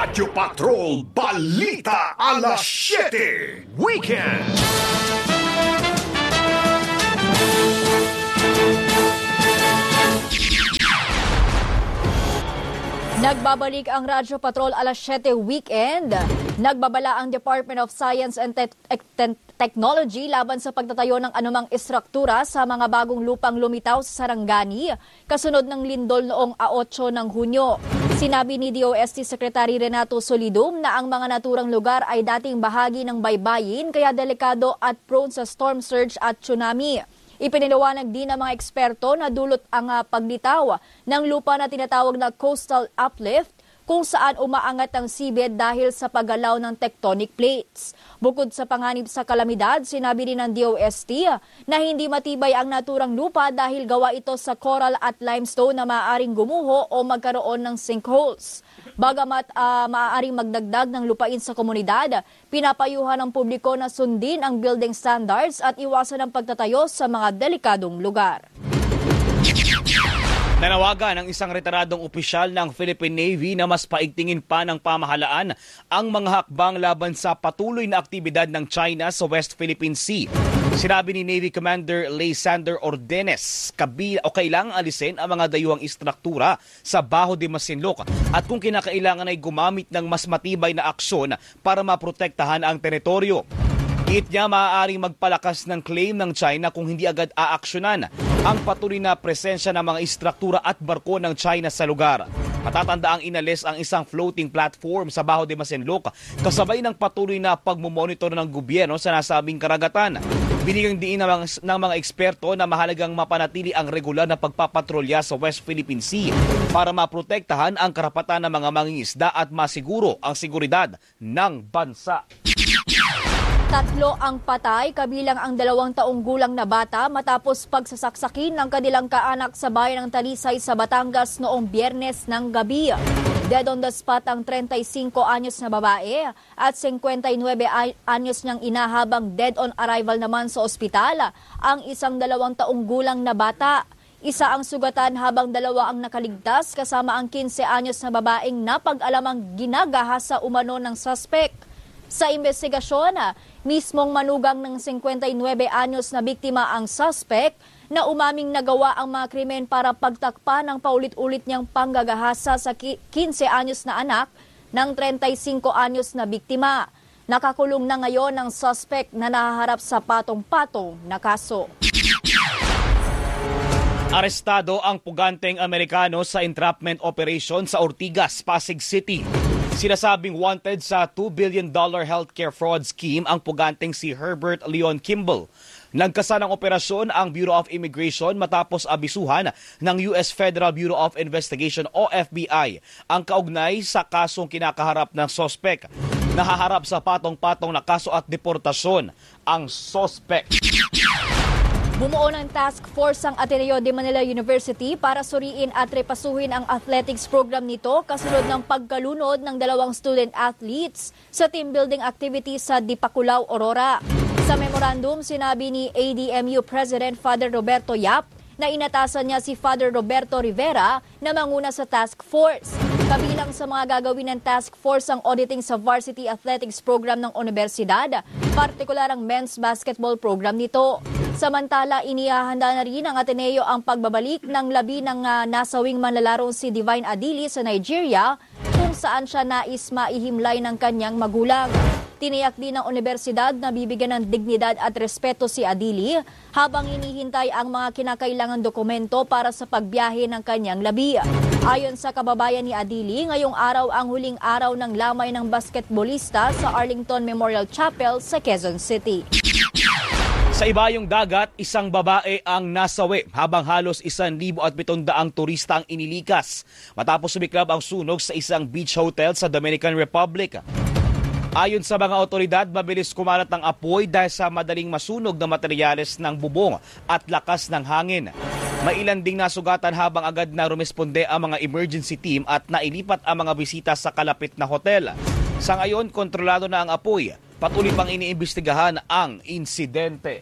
Radyo Patrol Balita Alas 7 Weekend. Nagbabalik ang Radyo Patrol Alas 7 Weekend. Nagbabala ang Department of Science and Technology laban sa pagtatayo ng anumang istruktura sa mga bagong lupang lumitaw sa Sarangani kasunod ng lindol noong 8 ng Hunyo. Sinabi ni DOST Secretary Renato Solidum na ang mga naturang lugar ay dating bahagi ng baybayin kaya delikado at prone sa storm surge at tsunami. Ipiniliwanag din ng mga eksperto na dulot ang paglitaw ng lupa na tinatawag na coastal uplift kung saan umaangat ang seabed dahil sa paggalaw ng tectonic plates. Bukod sa panganib sa kalamidad, sinabi rin ng DOST na hindi matibay ang naturang lupa dahil gawa ito sa coral at limestone na maaaring gumuho o magkaroon ng sinkholes. Bagamat maaaring magdagdag ng lupain sa komunidad, pinapayuhan ng publiko na sundin ang building standards at iwasan ang pagtatayo sa mga delikadong lugar. Nanawagan ng isang retiradong opisyal ng Philippine Navy na mas paigtingin pa ng pamahalaan ang mga hakbang laban sa patuloy na aktibidad ng China sa West Philippine Sea. Sinabi ni Navy Commander Lysander Ordenes, kailangang alisin ang mga dayuhang istruktura sa Baho de Masinloc at kung kinakailangan ay gumamit ng mas matibay na aksyon para maprotektahan ang teritoryo. Giit niya maaaring magpalakas ng claim ng China kung hindi agad aaksyonan ang patuloy na presensya ng mga istruktura at barko ng China sa lugar. Matatandaang inalis ang isang floating platform sa Baho de Masinloc kasabay ng patuloy na pagmumonitor ng gobyerno sa nasabing karagatan. Binigyang diin ng mga eksperto na mahalagang mapanatili ang regular na pagpapatrolya sa West Philippine Sea para maprotektahan ang karapatan ng mga mangingisda at masiguro ang seguridad ng bansa. 3 ang patay, kabilang ang 2 taong gulang na bata matapos pagsasaksakin ng kanilang kaanak sa bayan ng Talisay sa Batangas noong Biyernes ng gabi. Dead on the spot ang 35 anyos na babae at 59 anyos niyang ina habang dead on arrival naman sa ospital ang isang 2 taong gulang na bata. Isa ang sugatan habang 2 ang nakaligtas kasama ang 15 anyos na babaeng napag-alamang ginagahasa umano ng suspect. Sa investigasyon, mismong manugang ng 59 anyos na biktima ang suspect na umaming nagawa ang mga krimen para pagtakpa ng paulit-ulit niyang panggagahasa sa 15 anyos na anak ng 35 anyos na biktima. Nakakulong na ngayon ang suspect na nahaharap sa patong-patong na kaso. Arestado ang puganteng Amerikano sa entrapment operation sa Ortigas, Pasig City. Sinasabing wanted sa $2 billion healthcare fraud scheme ang puganteng si Herbert Leon Kimball. Nagkasa ng operasyon ang Bureau of Immigration matapos abisuhan ng US Federal Bureau of Investigation o FBI ang kaugnay sa kasong kinakaharap ng sospek. Nahaharap sa patong-patong na kaso at deportasyon ang sospek. Bumuo ng task force ang Ateneo de Manila University para suriin at repasuhin ang athletics program nito kasunod ng pagkalunod ng 2 student athletes sa team building activities sa Dipakulaw, Aurora. Sa memorandum, sinabi ni ADMU President Father Roberto Yap na inatasan niya si Father Roberto Rivera na manguna sa task force. Kabilang sa mga gagawin ng task force ang auditing sa varsity athletics program ng universidad, partikular ang men's basketball program nito. Samantala, inihahanda na rin ng Ateneo ang pagbabalik ng labi ng nasawing manlalarong si Divine Adili sa Nigeria kung saan siya nais maihimlay ng kanyang magulang. Tiniyak din ng universidad na bibigyan ng dignidad at respeto si Adili habang hinihintay ang mga kinakailangang dokumento para sa pagbiyahe ng kanyang labi. Ayon sa kababayan ni Adili, ngayong araw ang huling araw ng lamay ng basketbolista sa Arlington Memorial Chapel sa Quezon City. Sa ibayong dagat, isang babae ang nasawi habang halos 1,700 turista ang inilikas matapos sumiklab ang sunog sa isang beach hotel sa Dominican Republic. Ayon sa mga otoridad, mabilis kumalat ang apoy dahil sa madaling masunog na materyales ng bubong at lakas ng hangin. May ilan ding nasugatan habang agad na rumesponde ang mga emergency team at nailipat ang mga bisita sa kalapit na hotel. Sa ngayon, kontrolado na ang apoy. Patuloy pang iniimbestigahan ang insidente.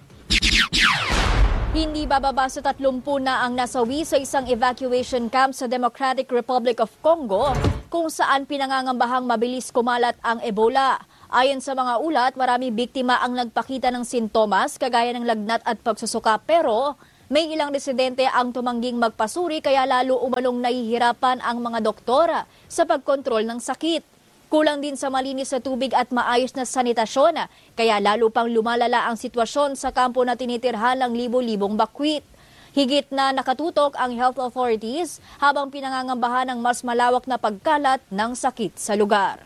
Hindi bababa sa 30 na ang nasawi sa isang evacuation camp sa Democratic Republic of Congo kung saan pinangangambahang mabilis kumalat ang Ebola. Ayon sa mga ulat, marami biktima ang nagpakita ng sintomas kagaya ng lagnat at pagsusuka, pero may ilang residente ang tumangging magpasuri kaya lalo umalong nahihirapan ang mga doktor sa pagkontrol ng sakit. Kulang din sa malinis na tubig at maayos na sanitasyon, kaya lalo pang lumalala ang sitwasyon sa kampo na tinitirhan ng libo-libong bakwit. Higit na nakatutok ang health authorities habang pinangangambahan ng mas malawak na pagkalat ng sakit sa lugar.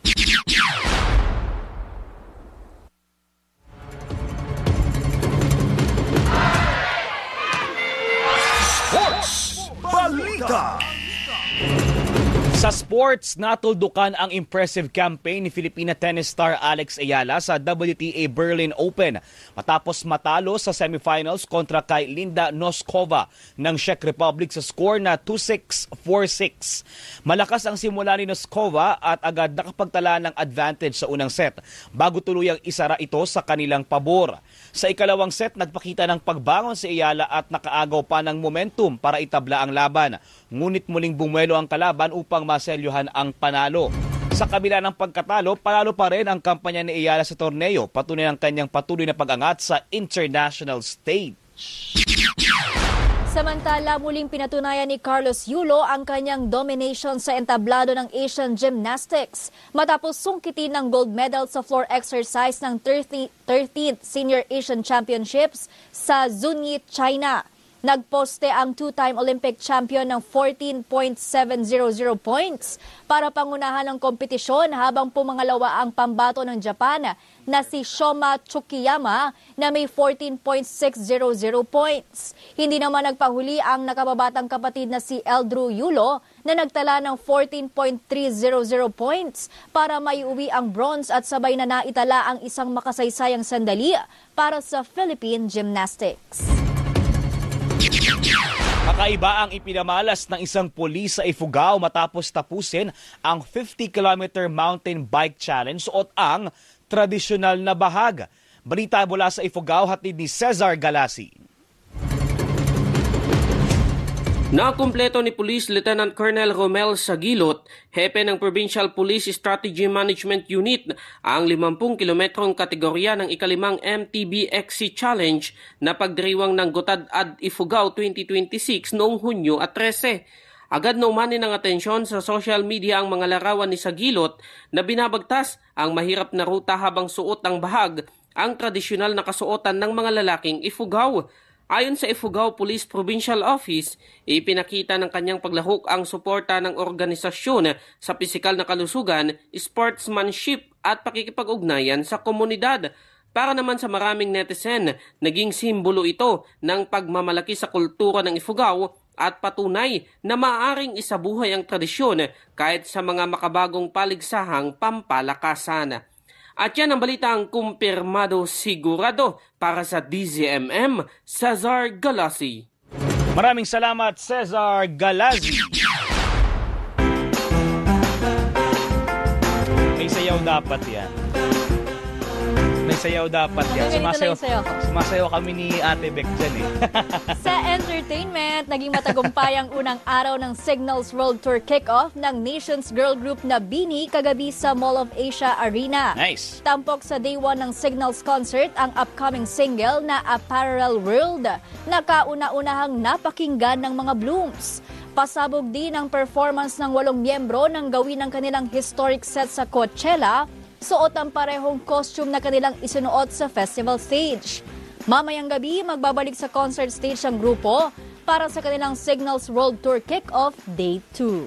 Sports Balita. Sa sports, natuldukan ang impressive campaign ni Filipina tennis star Alex Ayala sa WTA Berlin Open matapos matalo sa semifinals kontra kay Linda Noskova ng Czech Republic sa score na 2-6, 4-6. Malakas ang simula ni Noskova at agad nakapagtala ng advantage sa unang set bago tuluyang isara ito sa kanilang pabor. Sa ikalawang set, nagpakita ng pagbangon si Ayala at nakaagaw pa ng momentum para itabla ang laban. Ngunit muling bumuelo ang kalaban upang maselyuhan ang panalo. Sa kabila ng pagkatalo, panalo pa rin ang kampanya ni Ayala sa torneo, patunay ang kanyang patuloy na pag-angat sa international stage. Samantala, muling pinatunayan ni Carlos Yulo ang kanyang domination sa entablado ng Asian Gymnastics matapos sungkitin ng gold medal sa floor exercise ng 13th Senior Asian Championships sa Zunyi, China. Nagposte ang two-time Olympic champion ng 14.700 points para pangunahan ng kompetisyon habang pumangalawa ang pambato ng Japan na si Shoma Tsukiyama na may 14.600 points. Hindi naman nagpahuli ang nakababatang kapatid na si Eldrew Yulo na nagtala ng 14.300 points para maiuwi ang bronze at sabay na naitala ang isang makasaysayang sandali para sa Philippine Gymnastics. Kakaiba ang ipinamalas ng isang pulis sa Ifugao matapos tapusin ang 50-kilometer mountain bike challenge suot ang tradisyonal na bahag. Balita mula sa Ifugao, hatid ni Cesar Galasi. Nakumpleto ni Police Lieutenant Colonel Romel Sagilot, hepe ng Provincial Police Strategy Management Unit, ang 50 kilometrong kategorya ng ikalimang MTBXC Challenge na pagdiriwang ng Gotad ad Ifugao 2026 noong Hunyo at 13. Agad na umani ng atensyon sa social media ang mga larawan ni Sagilot na binabagtas ang mahirap na ruta habang suot ang bahag, ang tradisyonal na kasuotan ng mga lalaking Ifugao. Ayon sa Ifugao Police Provincial Office, ipinakita ng kanyang paglahok ang suporta ng organisasyon sa pisikal na kalusugan, sportsmanship at pakikipag-ugnayan sa komunidad. Para naman sa maraming netizen, naging simbolo ito ng pagmamalaki sa kultura ng Ifugao at patunay na maaaring isabuhay ang tradisyon kahit sa mga makabagong paligsahang pampalakasan. At yan ang balitang kumpirmado sigurado para sa DZMM, Cesar Galasi. Maraming salamat, Cesar Galasi. May sayaw dapat yan. May sayaw dapat yan. Sumasayaw kami ni Ate Beck dyan eh. Sa entertainment, naging matagumpay ang unang araw ng Signals World Tour Kickoff ng Nations Girl Group na BINI kagabi sa Mall of Asia Arena. Nice. Tampok sa Day 1 ng Signals concert ang upcoming single na A Parallel World na kauna-unahang napakinggan ng mga Blooms. Pasabog din ang performance ng 8 miyembro nang gawin ang kanilang historic set sa Coachella, suot ang parehong costume na kanilang isunuot sa festival stage. Mamayang gabi, magbabalik sa concert stage ang grupo para sa kanilang Signals World Tour Kick-Off Day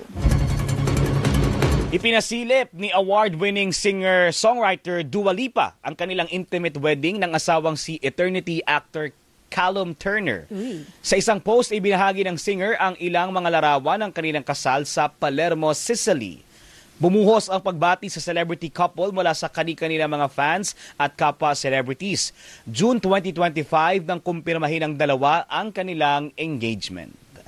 2. Ipinasilip ni award-winning singer-songwriter Dua Lipa ang kanilang intimate wedding ng asawang si Eternity actor Callum Turner. Sa isang post, ibinahagi ng singer ang ilang mga larawan ng kanilang kasal sa Palermo, Sicily. Bumuhos ang pagbati sa celebrity couple mula sa kani-kanilang mga fans at kapwa celebrities. June 2025 nang kumpirmahin ng dalawa ang kanilang engagement.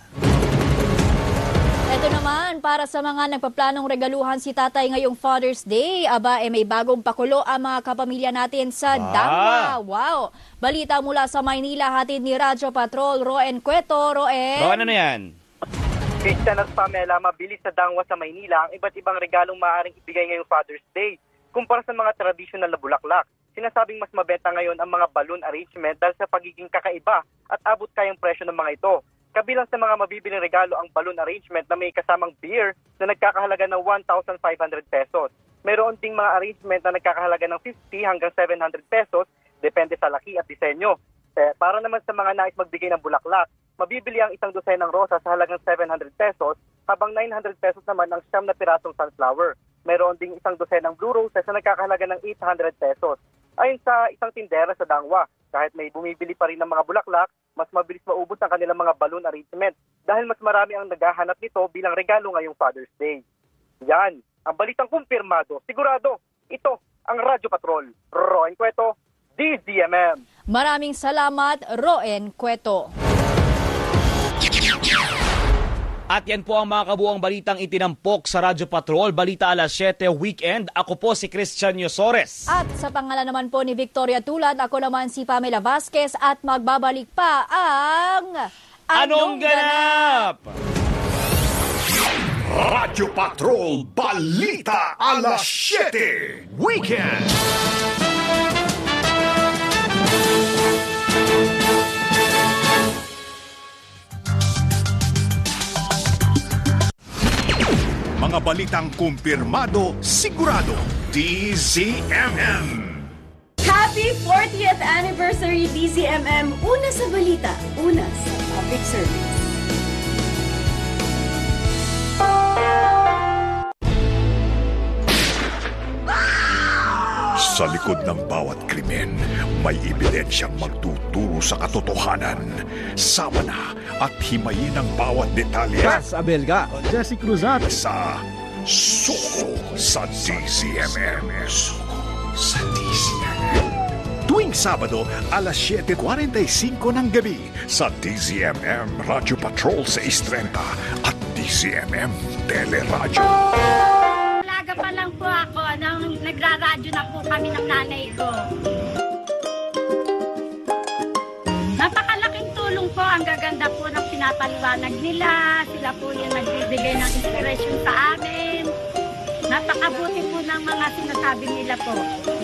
Ito naman, para sa mga nagpaplanong regaluhan si tatay ngayong Father's Day, may bagong pakulo ang mga kapamilya natin sa Dangwa. Wow! Balita mula sa Maynila, hatid ni Radyo Patrol, Roen Cueto. Roen? Roen, ano yan? Christian at Pamela, mabilis sa Dangwa sa Maynila ang iba't ibang regalong maaaring ibigay ngayong Father's Day. Kumpara sa mga tradisyonal na bulaklak, sinasabing mas mabenta ngayon ang mga balloon arrangement dahil sa pagiging kakaiba at abot kayang presyo ng mga ito. Kabilang sa mga mabibiling regalo ang balloon arrangement na may kasamang beer na nagkakahalaga ng 1,500 pesos. Mayroon ding mga arrangement na nagkakahalaga ng 50 hanggang 700 pesos, depende sa laki at disenyo. Para naman sa mga nais magbigay ng bulaklak, mabibili ang isang dosen ng rosa sa halagang 700 pesos, habang 900 pesos naman ang 9 na pirasong sunflower. Mayroon ding isang dosen ng blue roses na nagkakahalaga ng 800 pesos. Ayon sa isang tindera sa Dangwa, kahit may bumibili pa rin ng mga bulaklak, mas mabilis maubos ang kanilang mga balloon arrangement dahil mas marami ang naghahanap nito bilang regalo ngayong Father's Day. Yan, ang balitang kumpirmado. Sigurado, ito ang Radyo Patrol. Roen Cueto, DZMM. Maraming salamat, Roen Cueto. At yan po ang mga kabuang balitang itinampok sa Radyo Patrol, Balita Alas 7 Weekend. Ako po si Christian Yosores. At sa pangalan naman po ni Victoria Tulad, ako naman si Pamela Vasquez at magbabalik pa ang Anong Ganap? Radyo Patrol Balita Alas 7 Weekend. Mga balitang kumpirmado, sigurado, DZMM. Happy 40th Anniversary DZMM! Una sa balita, una sa public service. Sa likod ng bawat krimen, may ebidensyang magtuturo sa katotohanan. Sama na at himayin ang bawat detalye. Ras Abelga, Jesse Cruzat. Sa Suko sa DZMM. Suko sa DZMM. Tuwing Sabado, alas 7:45 ng gabi sa DZMM Radyo Patrol sa 6:30 at DZMM Teleradyo. Alaga pa lang po ako nang nagraradyo na po kami ng nanay ko. Napakalaking tulong po, ang gaganda po ng pinapaliwanag nila. Sila po yung nagbibigay ng inspiration sa amin. Napakabuti po ng mga sinasabi nila po.